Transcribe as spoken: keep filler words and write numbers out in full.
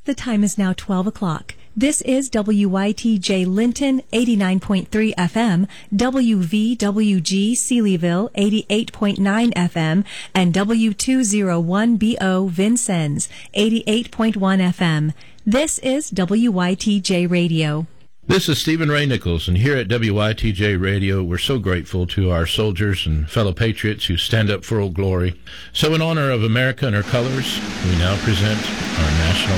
The time is now twelve o'clock. This is W Y T J Linton, eighty-nine point three F M, W V W G Sealyville, eighty-eight point nine F M, and W two oh one B O Vincennes, eighty-eight point one F M. This is W Y T J Radio. This is Stephen Ray Nichols, and here at W Y T J Radio, we're so grateful to our soldiers and fellow patriots who stand up for Old Glory. So in honor of America and her colors, we now present our national